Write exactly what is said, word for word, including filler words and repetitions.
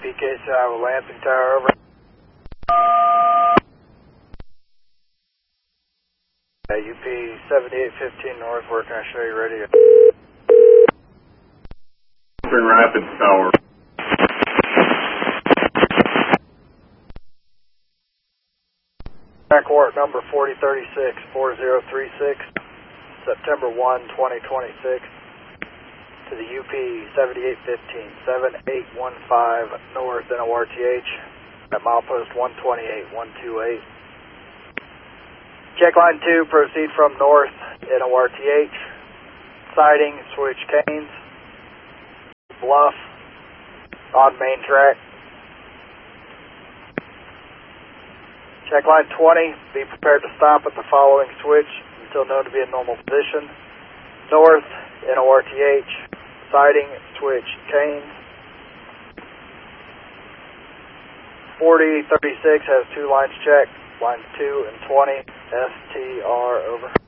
P K C I with Lansing Tower, over. Uh, U P seventy-eight fifteen North, where can I show you radio? Grand Rapids Tower. Track work number forty thirty-six, four zero three six, September first, twenty twenty-six, to the U P seventy-eight fifteen, seven eight one five North N O R T H at milepost one twenty-eight, one twenty-eight. Check line two, proceed from North N O R T H, siding, switch Canes, bluff, on main track. Check line twenty, be prepared to stop at the following switch until known to be in normal position. North N O R T H, siding, switch Canes. forty thirty-six has two lines checked, lines two and twenty, S T R, over.